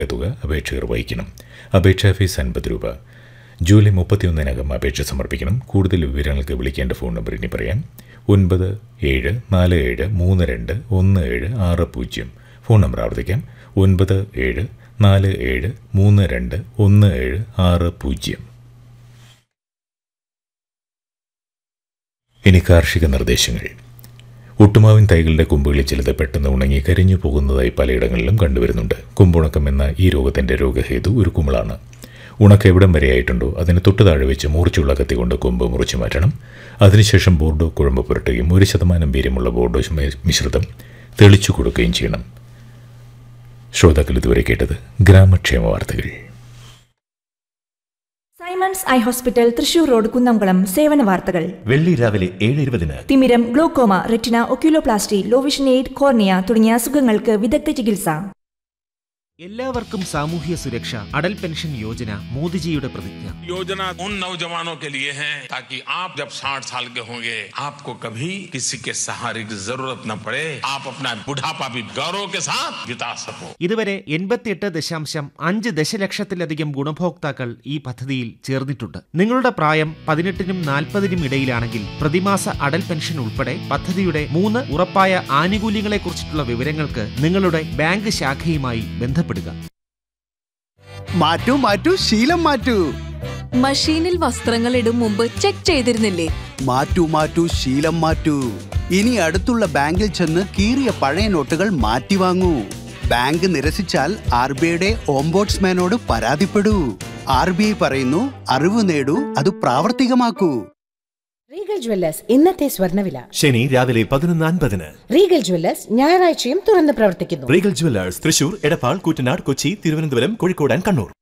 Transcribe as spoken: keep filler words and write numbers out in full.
തുക അപേക്ഷകർ വഹിക്കണം. അപേക്ഷാ ഫീസ് അൻപത് രൂപ. ജൂലൈ മുപ്പത്തിയൊന്നിനകം അപേക്ഷ സമർപ്പിക്കണം. കൂടുതൽ വിവരങ്ങൾക്ക് വിളിക്കേണ്ട ഫോൺ നമ്പർ ഇനി പറയാം: ഒൻപത് ഏഴ് നാല് ഏഴ് മൂന്ന് രണ്ട് ഒന്ന് ഏഴ് ആറ് പൂജ്യം. ഫോൺ നമ്പർ ആവർത്തിക്കാം: ഒൻപത് ഏഴ് നാല് ഏഴ് മൂന്ന് രണ്ട് ഒന്ന് ഏഴ് ആറ് പൂജ്യം. ഇനി കാർഷിക നിർദ്ദേശങ്ങൾ. ഒട്ടുമാവിൻ തൈകളുടെ കൊമ്പുകളിൽ ചിലത് പെട്ടെന്ന് ഉണങ്ങി കരിഞ്ഞു പോകുന്നതായി പലയിടങ്ങളിലും കണ്ടുവരുന്നുണ്ട്. കൊമ്പുണക്കം എന്ന ഈ രോഗത്തിന്റെ രോഗഹേതു ഒരു കുമിളാണ്. ഉണക്കം എവിടം വരെയായിട്ടുണ്ടോ അതിന് തൊട്ട് താഴെ വെച്ച് മൂർച്ചയുള്ള കത്തി കൊണ്ട് കൊമ്പ് മുറിച്ചു മാറ്റണം. അതിനുശേഷം ബോർഡോ കുഴമ്പ് പുരട്ടുകയും ഒരു ശതമാനം വീര്യമുള്ള ബോർഡോ മിശ്രിതം തെളിച്ചു കൊടുക്കുകയും ചെയ്യണം. ശ്രോതാക്കൾ ഇതുവരെ കേട്ടത് ഗ്രാമക്ഷേമ വാർത്തകൾ. Symons eye hospital, Thrissur road, Kunnamkulam. സേവന വാർത്തകൾ. വെള്ളി രാവിലെ ഏഴ് ഇരുപതിന് തിമിരം, glaucoma, retina, oculoplasty, low vision aid, cornea തുടങ്ങിയ അസുഖങ്ങൾക്ക് വിദഗ്ധ ചികിത്സ. എല്ലാവർക്കും സാമൂഹ്യ സുരക്ഷ. അടൽ പെൻഷൻ യോജന മോദിജിയുടെ പ്രതിജ്ഞ. योजना उन नौजवानों के लिए है ताकि आप जब साठ साल के होंगे आपको कभी किसी के सहारे की जरूरत न पड़े. आप अपना बुढ़ापा भी गौरव के साथ बिता सको. ഇതുവരെ എൺപത്തിയെട്ട് ദശാംശം അഞ്ച് ദശലക്ഷത്തിലധികം ഗുണഭോക്താക്കൾ ഈ പദ്ധതിയിൽ ചേർന്നിട്ടുണ്ട്. നിങ്ങളുടെ പ്രായം പതിനെട്ടിനും നാൽപ്പതിനും ഇടയിലാണെങ്കിൽ പ്രതിമാസ അടൽ പെൻഷൻ ഉൾപ്പെടെ പദ്ധതിയുടെ മൂന്ന് ഉറപ്പായ ആനുകൂല്യങ്ങളെക്കുറിച്ചിട്ടുള്ള വിവരങ്ങൾക്ക് നിങ്ങളുടെ ബാങ്ക് ശാഖയുമായി ബന്ധപ്പെടുക. മാറ്റൂ മാറ്റൂ ശീലം മാറ്റൂ. മഷീനിൽ വസ്ത്രങ്ങൾ ഇടും മുമ്പ് ചെക്ക് ചെയ്തിരുന്നില്ലേ? മാറ്റൂ മാറ്റൂ ശീലം മാറ്റൂ. ഇനി അടുത്തുള്ള ബാങ്കിൽ ചെന്ന് കീറിയ പഴയ നോട്ടുകൾ മാറ്റി വാങ്ങൂ. ബാങ്ക് നിരസിച്ചാൽ ആർ ബി ഐയുടെ ഓംബോഡ്സ്മാനോട് പരാതിപ്പെടൂ. ആർ ബി ഐ പറയുന്നു, അറിവ് നേടൂ, അത് പ്രാവർത്തികമാക്കൂ. റീഗൽ ജ്വല്ലേഴ്സ് ഇന്നത്തെ സ്വർണ്ണവില. ശനി രാവിലെ പതിനൊന്ന് അൻപതിന്. റീഗൽ ജ്വല്ലേഴ്സ് ഞായറാഴ്ചയും തുറന്ന് പ്രവർത്തിക്കുന്നു. Regal Jewellers Thrissur, Edappal, Koottanad, Kochi, Thiruvananthapuram, Kozhikode and Kannur.